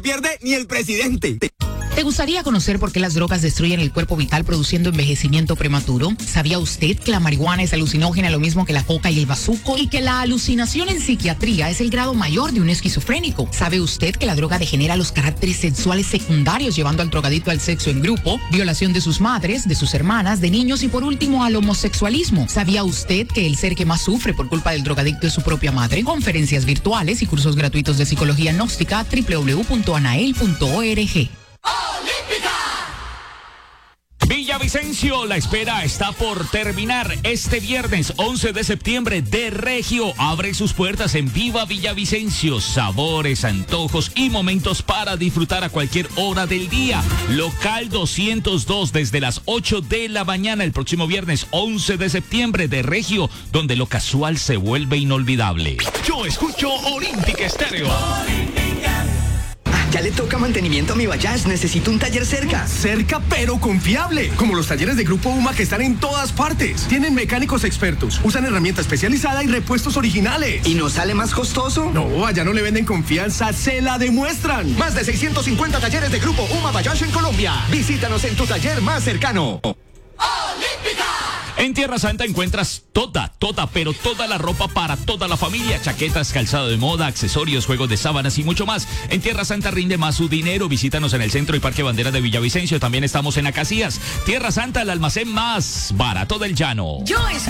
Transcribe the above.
pierde ni el presidente. ¿Te gustaría conocer por qué las drogas destruyen el cuerpo vital produciendo envejecimiento prematuro? ¿Sabía usted que la marihuana es alucinógena lo mismo que la coca y el bazuco? Y que la alucinación en psiquiatría es el grado mayor de un esquizofrénico. ¿Sabe usted que la droga degenera los caracteres sexuales secundarios llevando al drogadicto al sexo en grupo, violación de sus madres, de sus hermanas, de niños y por último al homosexualismo? ¿Sabía usted que el ser que más sufre por culpa del drogadicto es su propia madre? Conferencias virtuales y cursos gratuitos de psicología gnóstica www.anael.org. Villavicencio, la espera está por terminar. Este viernes 11 de septiembre, De Regio abre sus puertas en Viva Villavicencio. Sabores, antojos y momentos para disfrutar a cualquier hora del día. Local 202 desde las 8 de la mañana el próximo viernes 11 de septiembre, De Regio, donde lo casual se vuelve inolvidable. Yo escucho Olímpica Estéreo. Ya le toca mantenimiento a mi Bayash. Necesito un taller cerca. Cerca, pero confiable. Como los talleres de Grupo UMA que están en todas partes. Tienen mecánicos expertos, usan herramienta especializada y repuestos originales. ¿Y no sale más costoso? No, allá no le venden confianza, se la demuestran. Más de 650 talleres de Grupo UMA Bayash en Colombia. Visítanos en tu taller más cercano. ¡Olímpica! En Tierra Santa encuentras toda la ropa para toda la familia. Chaquetas, calzado de moda, accesorios, juegos de sábanas y mucho más. En Tierra Santa rinde más su dinero. Visítanos en el Centro y Parque Bandera de Villavicencio. También estamos en Acacías. Tierra Santa, el almacén más barato del llano. Yo